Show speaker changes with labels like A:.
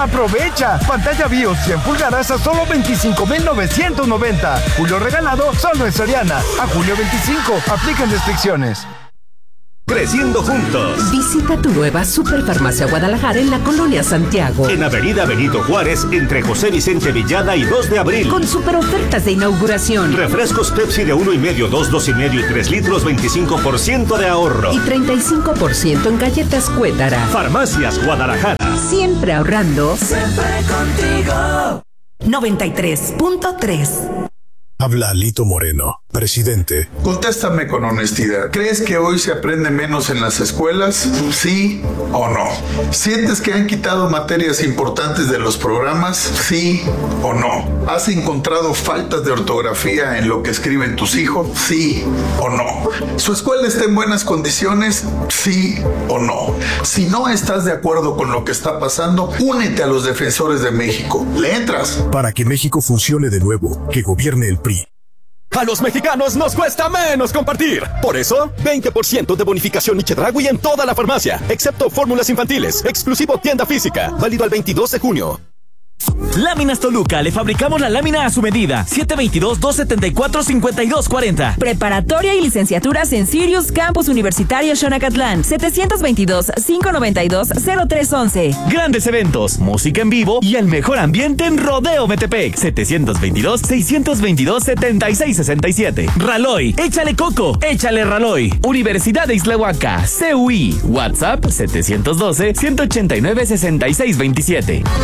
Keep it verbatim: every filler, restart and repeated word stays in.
A: ¡Aprovecha! Pantalla BIOS cien pulgadas a solo veinticinco mil novecientos noventa. Julio regalado solo en Soriana. A julio veinticinco. Aplican restricciones.
B: Creciendo juntos.
C: Visita tu nueva Superfarmacia Guadalajara en la Colonia Santiago.
B: En Avenida Benito Juárez, entre José Vicente Villada y dos de abril.
C: Con super ofertas de inauguración.
B: Refrescos Pepsi de uno y medio, dos, dos y medio y tres litros, veinticinco por ciento de ahorro.
C: Y treinta y cinco por ciento en galletas Cuétara.
B: Farmacias Guadalajara.
C: Siempre ahorrando.
D: Siempre contigo.
C: noventa y tres punto tres.
E: Habla Alito Moreno, presidente.
F: Contéstame con honestidad. ¿Crees que hoy se aprende menos en las escuelas? ¿Sí o no? ¿Sientes que han quitado materias importantes de los programas? ¿Sí o no? ¿Has encontrado faltas de ortografía en lo que escriben tus hijos? ¿Sí o no? ¿Su escuela está en buenas condiciones? ¿Sí o no? Si no estás de acuerdo con lo que está pasando, únete a los defensores de México. ¿Le entras?
E: Para que México funcione de nuevo, que gobierne el P R I.
G: A los mexicanos nos cuesta menos compartir. Por eso, veinte por ciento de bonificación y Chedraui en toda la farmacia, excepto fórmulas infantiles, exclusivo tienda física, válido al veintidós de junio.
H: Láminas Toluca, le fabricamos la lámina a su medida. siete veintidós, dos setenta y cuatro, cincuenta y dos cuarenta.
I: Preparatoria y licenciaturas en Sirius Campus Universitario Xonacatlán. setecientos veintidós, quinientos noventa y dos, cero tres once.
H: Grandes eventos, música en vivo y el mejor ambiente en Rodeo Metepec. setecientos veintidós, seiscientos veintidós, setenta y seis sesenta y siete. Raloy, échale coco, échale Raloy. Universidad de Islahuaca, C U I. WhatsApp setecientos doce, ciento ochenta y nueve, sesenta y seis veintisiete.